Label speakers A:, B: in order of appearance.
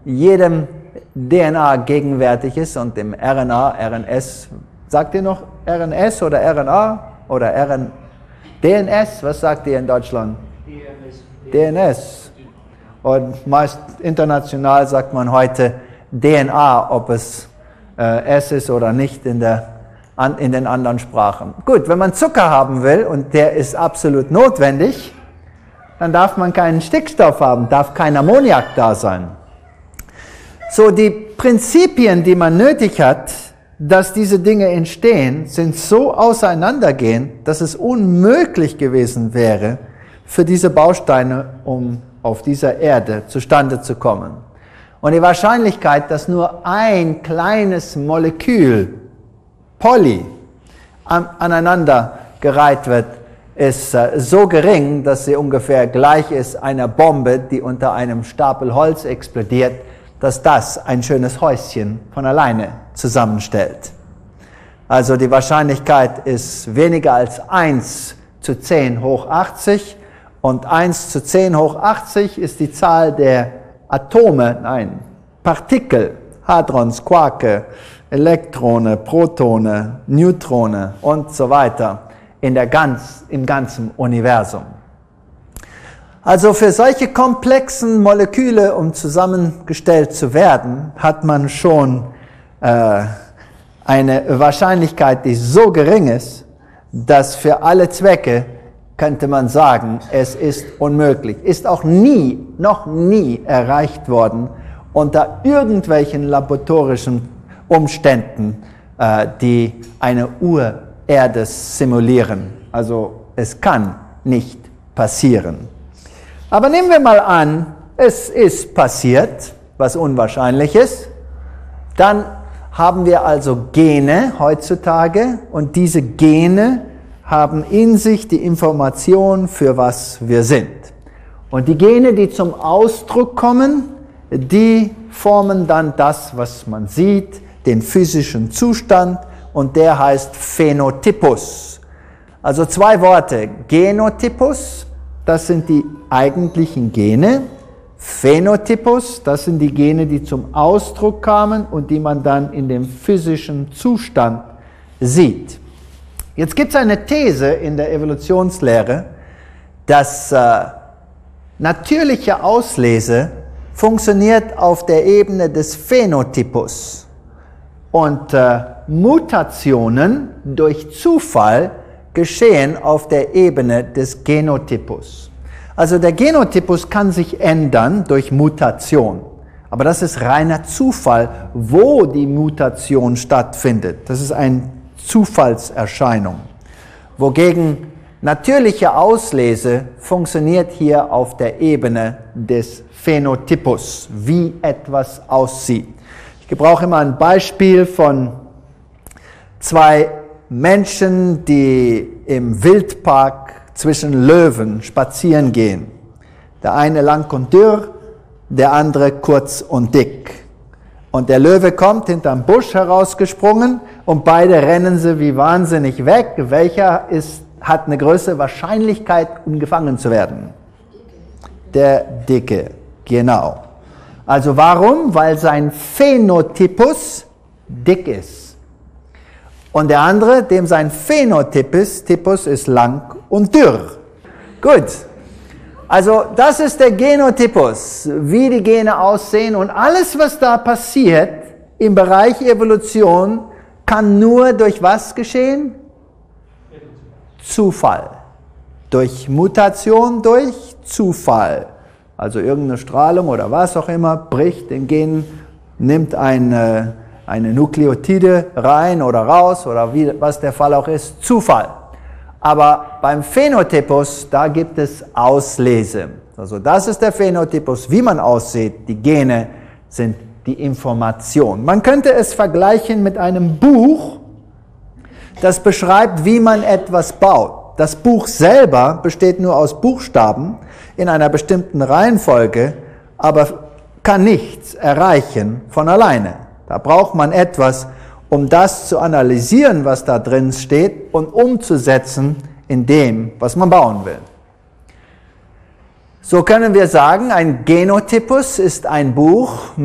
A: jedem DNA gegenwärtig ist und im RNA, RNS, sagt ihr noch RNS oder RNA oder DNS? Was sagt ihr in Deutschland? DNS. Und meist international sagt man heute DNA, ob es S ist oder nicht in den anderen Sprachen. Gut, wenn man Zucker haben will und der ist absolut notwendig, dann darf man keinen Stickstoff haben, darf kein Ammoniak da sein. So, die Prinzipien, die man nötig hat, dass diese Dinge entstehen, sind so auseinandergehend, dass es unmöglich gewesen wäre, für diese Bausteine, um auf dieser Erde zustande zu kommen. Und die Wahrscheinlichkeit, dass nur ein kleines Molekül, Poly, aneinandergereiht wird, ist so gering, dass sie ungefähr gleich ist einer Bombe, die unter einem Stapel Holz explodiert, dass das ein schönes Häuschen von alleine zusammenstellt. Also die Wahrscheinlichkeit ist weniger als 1 zu 10 hoch 80 und 1 zu 10 hoch 80 ist die Zahl der Partikel, Hadrons, Quarke, Elektrone, Protone, Neutrone und so weiter im ganzen Universum. Also für solche komplexen Moleküle, um zusammengestellt zu werden, hat man schon eine Wahrscheinlichkeit, die so gering ist, dass für alle Zwecke könnte man sagen, es ist unmöglich. Ist auch noch nie erreicht worden unter irgendwelchen laboratorischen Umständen, die eine Urerde simulieren. Also es kann nicht passieren. Aber nehmen wir mal an, es ist passiert, was unwahrscheinlich ist. Dann haben wir also Gene heutzutage und diese Gene haben in sich die Information, für was wir sind. Und die Gene, die zum Ausdruck kommen, die formen dann das, was man sieht, den physischen Zustand, und der heißt Phänotypus. Also 2 Worte, Genotypus, das sind die eigentlichen Gene, Phänotypus, das sind die Gene, die zum Ausdruck kamen und die man dann in dem physischen Zustand sieht. Jetzt gibt es eine These in der Evolutionslehre, dass natürliche Auslese funktioniert auf der Ebene des Phänotypus und Mutationen durch Zufall geschehen auf der Ebene des Genotypus. Also der Genotypus kann sich ändern durch Mutation, aber das ist reiner Zufall, wo die Mutation stattfindet. Das ist eine Zufallserscheinung. Wogegen natürliche Auslese funktioniert hier auf der Ebene des Phänotypus, wie etwas aussieht. Ich gebrauche immer ein Beispiel von 2 Menschen, die im Wildpark zwischen Löwen spazieren gehen. Der eine lang und dürr, der andere kurz und dick. Und der Löwe kommt hinterm Busch herausgesprungen und beide rennen sie wie wahnsinnig weg. Welcher hat eine größere Wahrscheinlichkeit, um gefangen zu werden? Der Dicke, genau. Also warum? Weil sein Phänotypus dick ist. Und der andere, dem sein Phänotypus ist lang und dürr. Gut. Also das ist der Genotypus, wie die Gene aussehen, und alles, was da passiert im Bereich Evolution, kann nur durch was geschehen? Zufall. Durch Mutation, durch Zufall. Also irgendeine Strahlung oder was auch immer bricht den Gen, nimmt eine Nukleotide rein oder raus oder was der Fall auch ist, Zufall. Aber beim Phänotypus, da gibt es Auslese. Also das ist der Phänotypus, wie man aussieht. Die Gene sind die Information. Man könnte es vergleichen mit einem Buch, das beschreibt, wie man etwas baut. Das Buch selber besteht nur aus Buchstaben in einer bestimmten Reihenfolge, aber kann nichts erreichen von alleine. Da braucht man etwas, um das zu analysieren, was da drin steht, und umzusetzen in dem, was man bauen will. So können wir sagen, ein Genotypus ist ein Buch